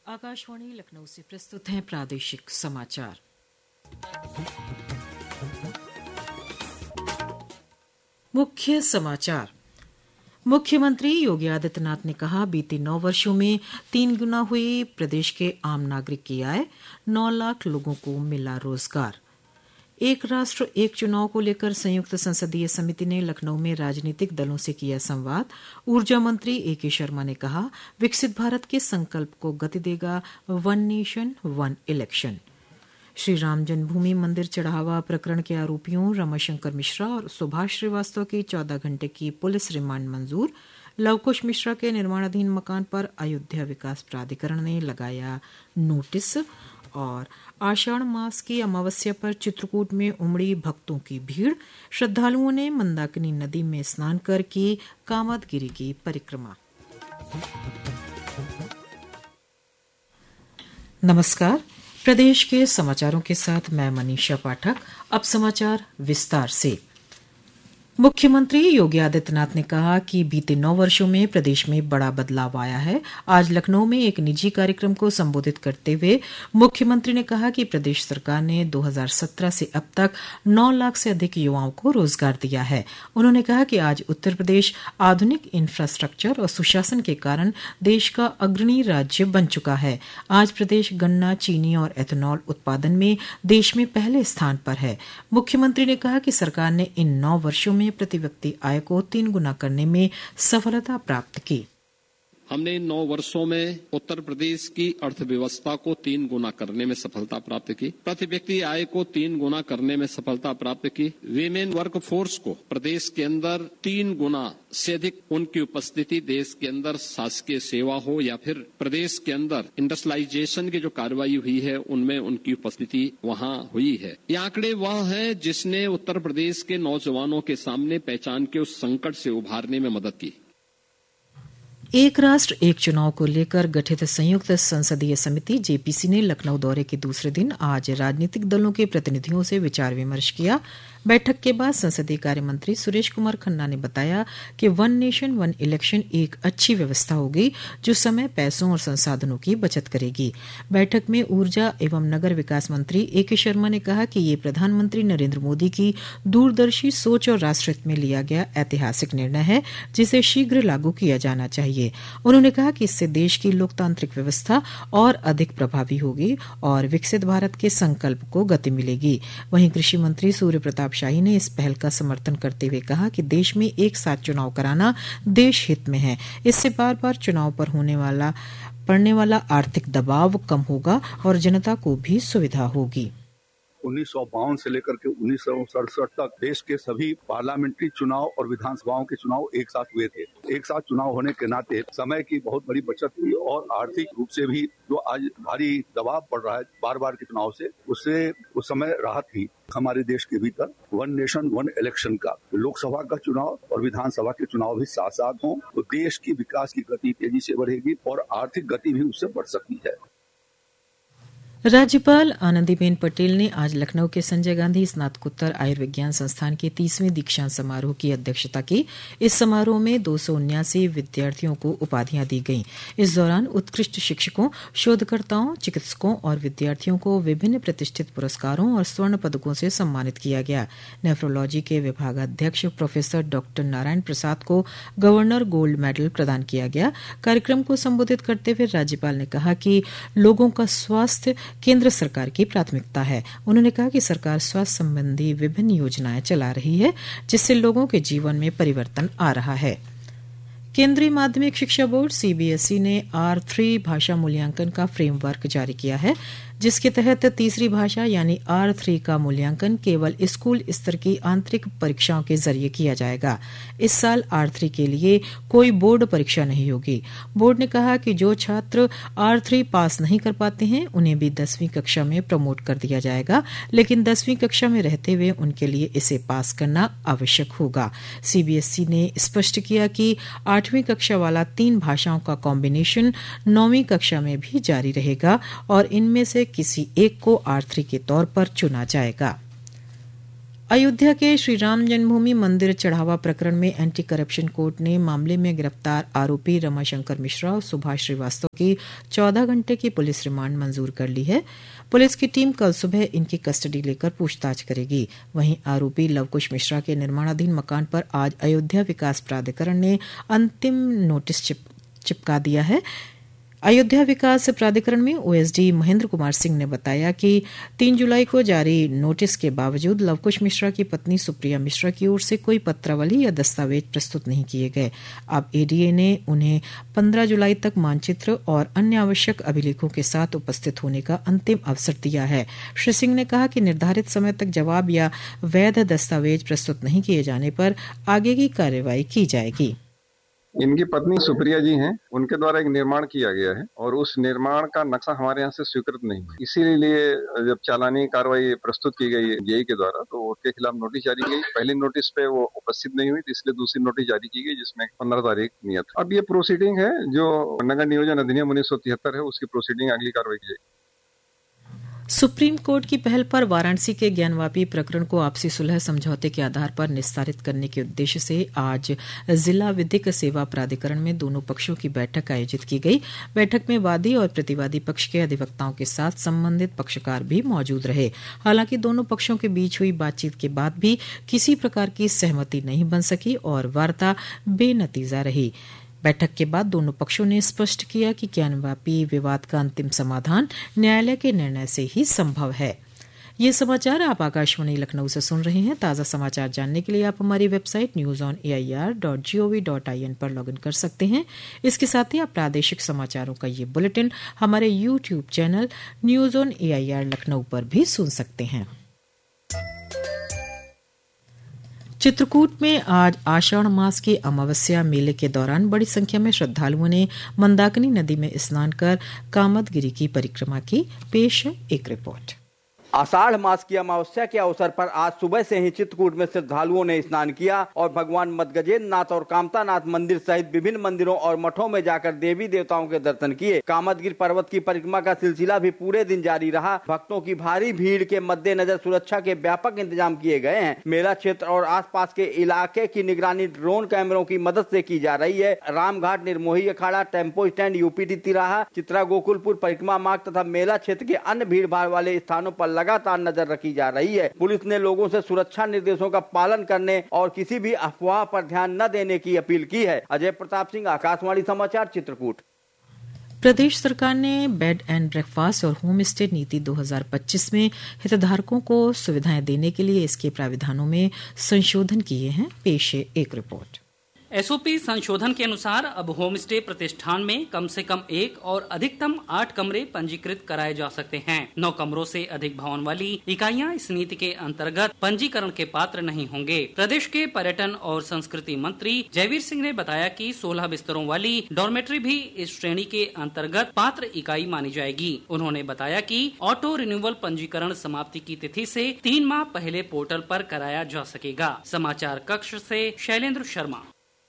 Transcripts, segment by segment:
आकाशवाणी लखनऊ से प्रस्तुत हैं प्रादेशिक समाचार। मुख्य समाचार। मुख्यमंत्री योगी आदित्यनाथ ने कहा, बीते 9 वर्षों में 3 गुना हुई प्रदेश के आम नागरिक की आय, 9 लाख लोगों को मिला रोजगार। एक राष्ट्र एक चुनाव को लेकर संयुक्त संसदीय समिति ने लखनऊ में राजनीतिक दलों से किया संवाद। ऊर्जा मंत्री A.K. शर्मा ने कहा, विकसित भारत के संकल्प को गति देगा one nation one election. Shri Ram जन्मभूमि मंदिर चढ़ावा प्रकरण के आरोपियों रमाशंकर मिश्रा और सुभाष श्रीवास्तव की 14 घंटे की पुलिस रिमांड मंजूर। लवकुश मिश्रा के निर्माणाधीन मकान पर अयोध्या विकास प्राधिकरण ने लगाया नोटिस। और आषाढ़ मास की अमावस्या पर चित्रकूट में उमड़ी भक्तों की भीड़। श्रद्धालुओं ने मंदाकिनी नदी में स्नान कर की कामदगिरी की परिक्रमा। नमस्कार, प्रदेश के समाचारों के साथ मैं मनीषा पाठक। अब समाचार विस्तार से। मुख्यमंत्री योगी आदित्यनाथ ने कहा कि बीते 9 वर्षों में प्रदेश में बड़ा बदलाव आया है। आज लखनऊ में एक निजी कार्यक्रम को संबोधित करते हुए मुख्यमंत्री ने कहा कि प्रदेश सरकार ने 2017 से अब तक 9 लाख से अधिक युवाओं को रोजगार दिया है। उन्होंने कहा कि आज उत्तर प्रदेश आधुनिक इंफ्रास्ट्रक्चर और सुशासन के कारण देश का अग्रणी राज्य बन चुका है। आज प्रदेश गन्ना, चीनी और एथेनॉल उत्पादन में देश में पहले स्थान पर है। मुख्यमंत्री ने कहा कि सरकार ने इन 9 वर्षों में प्रति व्यक्ति आय को 3 गुना करने में सफलता प्राप्त की। हमने इन 9 वर्षों में उत्तर प्रदेश की अर्थव्यवस्था को 3 गुना करने में सफलता प्राप्त की, प्रति व्यक्ति आय को 3 गुना करने में सफलता प्राप्त की। वीमेन वर्क फोर्स को प्रदेश के अंदर 3 गुना से अधिक उनकी उपस्थिति देश के अंदर शासकीय सेवा हो या फिर प्रदेश के अंदर इंडस्ट्रियलाइजेशन की जो कार्रवाई हुई है उनमें उनकी उपस्थिति वहां हुई है। ये आंकड़े वह है जिसने उत्तर प्रदेश के नौजवानों के सामने पहचान के उस संकट से उभारने में मदद की। एक राष्ट्र एक चुनाव को लेकर गठित संयुक्त संसदीय समिति जेपीसी ने लखनऊ दौरे के दूसरे दिन आज राजनीतिक दलों के प्रतिनिधियों से विचार विमर्श किया। बैठक के बाद संसदीय कार्य मंत्री सुरेश कुमार खन्ना ने बताया कि वन नेशन वन इलेक्शन एक अच्छी व्यवस्था होगी जो समय, पैसों और संसाधनों की बचत करेगी। बैठक में ऊर्जा एवं नगर विकास मंत्री A.K. शर्मा ने कहा कि ये प्रधानमंत्री नरेंद्र मोदी की दूरदर्शी सोच और राष्ट्रहित में लिया गया ऐतिहासिक निर्णय है जिसे शीघ्र लागू किया जाना चाहिए। उन्होंने कहा कि इससे देश की लोकतांत्रिक व्यवस्था और अधिक प्रभावी होगी और विकसित भारत के संकल्प को गति मिलेगी। वहीं कृषि मंत्री सूर्य प्रताप शाही ने इस पहल का समर्थन करते हुए कहा कि देश में एक साथ चुनाव कराना देश हित में है। इससे बार बार चुनाव पर पड़ने वाला आर्थिक दबाव कम होगा और जनता को भी सुविधा होगी। 1952 से लेकर के 1967 तक देश के सभी पार्लियामेंट्री चुनाव और विधानसभाओं के चुनाव एक साथ हुए थे। एक साथ चुनाव होने के नाते समय की बहुत बड़ी बचत हुई और आर्थिक रूप से भी जो आज भारी दबाव पड़ रहा है बार बार के चुनाव से, उससे उस समय राहत थी। हमारे देश के भीतर वन नेशन वन इलेक्शन का लोकसभा का चुनाव और विधानसभा के चुनाव भी साथ साथ हों तो देश की विकास की गति तेजी से बढ़ेगी और आर्थिक गति भी उससे बढ़ सकती है। राज्यपाल आनंदीबेन पटेल ने आज लखनऊ के संजय गांधी स्नातकोत्तर आयुर्विज्ञान संस्थान के 30वें दीक्षांत समारोह की अध्यक्षता की। इस समारोह में 279 विद्यार्थियों को उपाधियां दी गईं। इस दौरान उत्कृष्ट शिक्षकों, शोधकर्ताओं, चिकित्सकों और विद्यार्थियों को विभिन्न प्रतिष्ठित पुरस्कारों और स्वर्ण पदकों से सम्मानित किया गया। नेफ्रोलॉजी के विभागाध्यक्ष प्रोफेसर डॉक्टर नारायण प्रसाद को गवर्नर गोल्ड मेडल प्रदान किया गया। कार्यक्रम को संबोधित करते हुए राज्यपाल ने कहा कि लोगों का स्वास्थ्य केंद्र सरकार की प्राथमिकता है। उन्होंने कहा कि सरकार स्वास्थ्य संबंधी विभिन्न योजनाएं चला रही है जिससे लोगों के जीवन में परिवर्तन आ रहा है। केंद्रीय माध्यमिक शिक्षा बोर्ड CBSE ने R3 भाषा मूल्यांकन का फ्रेमवर्क जारी किया है जिसके तहत तीसरी भाषा यानी R3 का मूल्यांकन केवल स्कूल स्तर की आंतरिक परीक्षाओं के जरिए किया जाएगा। इस साल R3 के लिए कोई बोर्ड परीक्षा नहीं होगी। बोर्ड ने कहा कि जो छात्र R3 पास नहीं कर पाते हैं उन्हें भी 10वीं कक्षा में प्रमोट कर दिया जाएगा, लेकिन 10वीं कक्षा में रहते हुए उनके लिए इसे पास करना आवश्यक होगा। CBSE ने स्पष्ट किया कि 8वीं कक्षा वाला 3 भाषाओं का कॉम्बिनेशन 9वीं कक्षा में भी जारी रहेगा और इनमें से किसी एक को R3 के तौर पर चुना जाएगा। अयोध्या के श्री राम जन्मभूमि मंदिर चढ़ावा प्रकरण में एंटी करप्शन कोर्ट ने मामले में गिरफ्तार आरोपी रमाशंकर मिश्रा और सुभाष श्रीवास्तव की 14 घंटे की पुलिस रिमांड मंजूर कर ली है। पुलिस की टीम कल सुबह इनकी कस्टडी लेकर पूछताछ करेगी। वहीं आरोपी लवकुश मिश्रा के निर्माणाधीन मकान पर आज अयोध्या विकास प्राधिकरण ने अंतिम नोटिस चिपका दिया है। अयोध्या विकास प्राधिकरण में ओएसडी महेंद्र कुमार सिंह ने बताया कि 3 जुलाई को जारी नोटिस के बावजूद लवकुश मिश्रा की पत्नी सुप्रिया मिश्रा की ओर से कोई पत्रावली या दस्तावेज प्रस्तुत नहीं किए गए। अब एडीए ने उन्हें 15 जुलाई तक मानचित्र और अन्य आवश्यक अभिलेखों के साथ उपस्थित होने का अंतिम अवसर दिया है। श्री सिंह ने कहा कि निर्धारित समय तक जवाब या वैध दस्तावेज प्रस्तुत नहीं किए जाने पर आगे की कार्रवाई की जाएगी। इनकी पत्नी सुप्रिया जी हैं, उनके द्वारा एक निर्माण किया गया है और उस निर्माण का नक्शा हमारे यहाँ से स्वीकृत नहीं है। इसीलिए जब चालानी कार्रवाई प्रस्तुत की गई जेई के द्वारा तो उसके खिलाफ नोटिस जारी की गई। पहली नोटिस पे वो उपस्थित नहीं हुई, तो इसलिए दूसरी नोटिस जारी की गई जिसमें 15 तारीख नियत। अब ये प्रोसीडिंग है जो नगर नियोजन अधिनियम 1973 है, उसकी प्रोसीडिंग अगली कार्रवाई की जाएगी। सुप्रीम कोर्ट की पहल पर वाराणसी के ज्ञानवापी प्रकरण को आपसी सुलह समझौते के आधार पर निस्तारित करने के उद्देश्य से आज जिला विधिक सेवा प्राधिकरण में दोनों पक्षों की बैठक आयोजित की गई। बैठक में वादी और प्रतिवादी पक्ष के अधिवक्ताओं के साथ संबंधित पक्षकार भी मौजूद रहे। हालांकि दोनों पक्षों के बीच हुई बातचीत के बाद भी किसी प्रकार की सहमति नहीं बन सकी और वार्ता बेनतीजा रही। बैठक के बाद दोनों पक्षों ने स्पष्ट किया कि ज्ञानवापी विवाद का अंतिम समाधान न्यायालय के निर्णय से ही संभव है। ये समाचार आप आकाशवाणी लखनऊ से सुन रहे हैं। ताज़ा समाचार जानने के लिए आप हमारी वेबसाइट newsonair.gov.in पर लॉगिन कर सकते हैं। इसके साथ ही आप प्रादेशिक समाचारों का ये बुलेटिन हमारे YouTube channel news on AIR Lucknow पर भी सुन सकते हैं। चित्रकूट में आज आषाढ़ मास के अमावस्या मेले के दौरान बड़ी संख्या में श्रद्धालुओं ने मंदाकिनी नदी में स्नान कर कामदगिरी की परिक्रमा की। पेश है एक रिपोर्ट। आषाढ़ मास की अमावस्या के अवसर पर आज सुबह से ही चित्रकूट में श्रद्धालुओं ने स्नान किया और भगवान मदगजेंद्र नाथ और कामता नाथ मंदिर सहित विभिन्न मंदिरों और मठों में जाकर देवी देवताओं के दर्शन किए। कामदगिरी पर्वत की परिक्रमा का सिलसिला भी पूरे दिन जारी रहा। भक्तों की भारी भीड़ के मद्देनजर सुरक्षा के व्यापक इंतजाम किए गए हैं। मेला क्षेत्र और आसपास के इलाके की निगरानी ड्रोन कैमरों की मदद से की जा रही है। Ramghat, Nirmohi Akhara, tempo stand, UPT तिराहा, चित्रा गोकुलपुर, परिक्रमा मार्ग तथा मेला क्षेत्र के अन्य भीड़ भाड़ वाले स्थानों पर लगातार नजर रखी जा रही है। पुलिस ने लोगों से सुरक्षा निर्देशों का पालन करने और किसी भी अफवाह पर ध्यान न देने की अपील की है। अजय प्रताप सिंह, आकाशवाणी समाचार, चित्रकूट। प्रदेश सरकार ने बेड एंड ब्रेकफास्ट और होम स्टे नीति 2025 में हितधारकों को सुविधाएं देने के लिए इसके प्राविधानों में संशोधन किए हैं। पेश है एक रिपोर्ट। एसओपी संशोधन के अनुसार अब होम स्टे प्रतिष्ठान में कम से कम 1 और अधिकतम 8 कमरे पंजीकृत कराए जा सकते हैं। 9 कमरों से अधिक भवन वाली इकाइयां इस नीति के अंतर्गत पंजीकरण के पात्र नहीं होंगे। प्रदेश के पर्यटन और संस्कृति मंत्री जयवीर सिंह ने बताया कि 16 बिस्तरों वाली डॉर्मेट्री भी इस श्रेणी के अंतर्गत पात्र इकाई मानी जाएगी। उन्होंने बताया कि ऑटो रिन्यूअल पंजीकरण समाप्ति की तिथि से 3 माह पहले पोर्टल पर कराया जा सकेगा। समाचार कक्ष से शैलेंद्र शर्मा।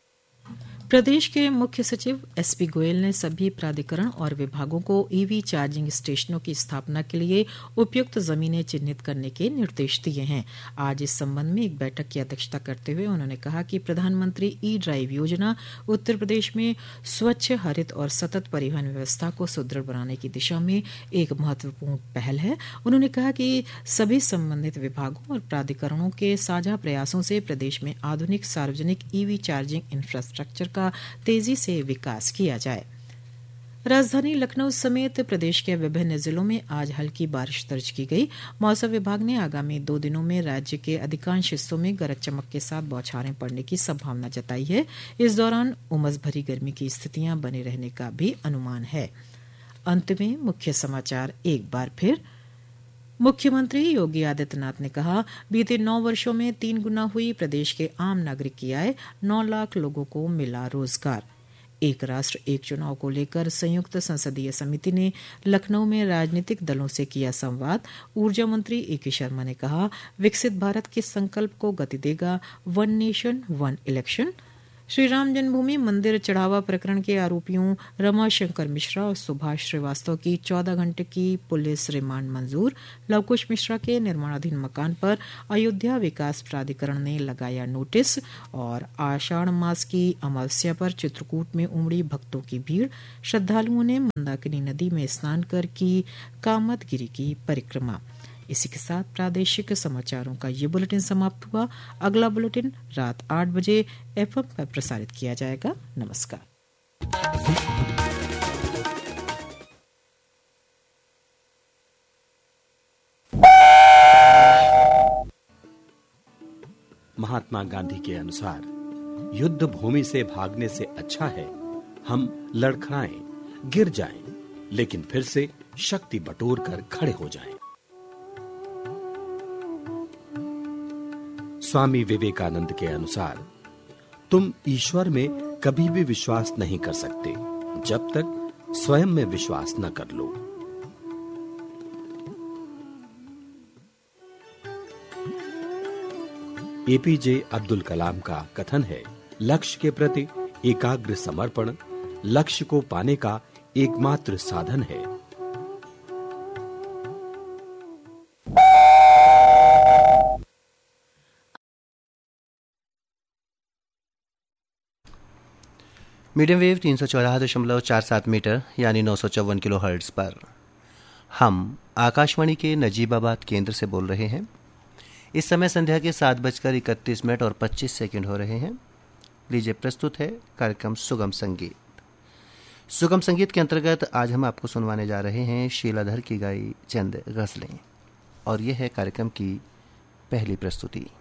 प्रदेश के मुख्य सचिव एसपी गोयल ने सभी प्राधिकरण और विभागों को ईवी चार्जिंग स्टेशनों की स्थापना के लिए उपयुक्त जमीनें चिन्हित करने के निर्देश दिए हैं। आज इस संबंध में एक बैठक की अध्यक्षता करते हुए उन्होंने कहा कि प्रधानमंत्री ई ड्राइव योजना उत्तर प्रदेश में स्वच्छ, हरित और सतत परिवहन व्यवस्था को सुदृढ़ बनाने की दिशा में एक महत्वपूर्ण पहल है। उन्होंने कहा कि सभी संबंधित विभागों और प्राधिकरणों के साझा प्रयासों से प्रदेश में आधुनिक सार्वजनिक ईवी चार्जिंग इंफ्रास्ट्रक्चर का तेजी से विकास किया जाए। राजधानी लखनऊ समेत प्रदेश के विभिन्न जिलों में आज हल्की बारिश दर्ज की गई। मौसम विभाग ने आगामी 2 दिनों में राज्य के अधिकांश हिस्सों में गरज चमक के साथ बौछारें पड़ने की संभावना जताई है। इस दौरान उमस भरी गर्मी की स्थितियां बने रहने का भी अनुमान है। अंत में मुख्य समाचार एक बार फिर। मुख्यमंत्री योगी आदित्यनाथ ने कहा, बीते 9 वर्षों में 3 गुना हुई प्रदेश के आम नागरिक की आय, 9 लाख लोगों को मिला रोजगार। एक राष्ट्र एक चुनाव को लेकर संयुक्त संसदीय समिति ने लखनऊ में राजनीतिक दलों से किया संवाद। ऊर्जा मंत्री एके शर्मा ने कहा, विकसित भारत के संकल्प को गति देगा one nation one election. Shri Ram जन्मभूमि मंदिर चढ़ावा प्रकरण के आरोपियों रमाशंकर मिश्रा और सुभाष श्रीवास्तव की 14 घंटे की पुलिस रिमांड मंजूर। लवकुश मिश्रा के निर्माणाधीन मकान पर अयोध्या विकास प्राधिकरण ने लगाया नोटिस। और आषाढ़ मास की अमावस्या पर चित्रकूट में उमड़ी भक्तों की भीड़। श्रद्धालुओं ने मंदाकिनी नदी में स्नान कर की कामदगिरि की परिक्रमा। इसी के साथ प्रादेशिक समाचारों का ये बुलेटिन समाप्त हुआ। अगला बुलेटिन रात 8 बजे FM पर प्रसारित किया जाएगा। नमस्कार। महात्मा गांधी के अनुसार युद्ध भूमि से भागने से अच्छा है हम लड़खड़ाएं, गिर जाएं, लेकिन फिर से शक्ति बटोर कर खड़े हो जाएं। स्वामी विवेकानंद के अनुसार तुम ईश्वर में कभी भी विश्वास नहीं कर सकते जब तक स्वयं में विश्वास न कर लो। एपीजे अब्दुल कलाम का कथन है, लक्ष्य के प्रति एकाग्र समर्पण लक्ष्य को पाने का एकमात्र साधन है। मीडियम वेव 314.47 मीटर यानी 954 किलो हर्ट्ज पर हम आकाशवाणी के नजीबाबाद केंद्र से बोल रहे हैं। इस समय संध्या के 7:31 और 25 सेकंड हो रहे हैं। लीजिए प्रस्तुत है कार्यक्रम सुगम संगीत। सुगम संगीत के अंतर्गत आज हम आपको सुनवाने जा रहे हैं शीलाधर की गाई चंद गजलें, और यह है कार्यक्रम की पहली प्रस्तुति।